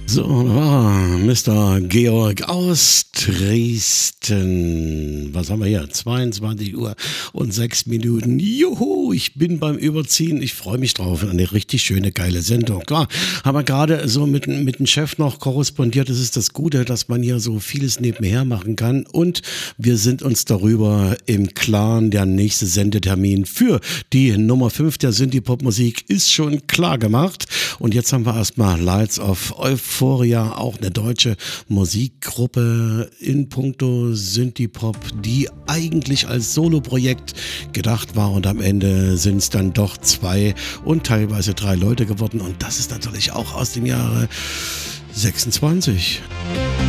So, da war er, Mr. Georg aus Dresden. Was haben wir hier? 22 Uhr und 6 Minuten. Juhu, ich bin beim Überziehen. Ich freue mich drauf. Eine richtig schöne, geile Sendung. Klar, haben wir gerade so mit dem Chef noch korrespondiert. Das ist das Gute, dass man hier so vieles nebenher machen kann. Und wir sind uns darüber im Klaren. Der nächste Sendetermin für die Nummer 5 der Synthie-Pop-Musik ist schon klar gemacht. Und jetzt haben wir erstmal Lights of Euphoria, auch eine deutsche Musikgruppe in puncto Synthie-Pop, die eigentlich als Soloprojekt gedacht war und am Ende sind es dann doch 2 und teilweise 3 Leute geworden und das ist natürlich auch aus dem Jahre 26.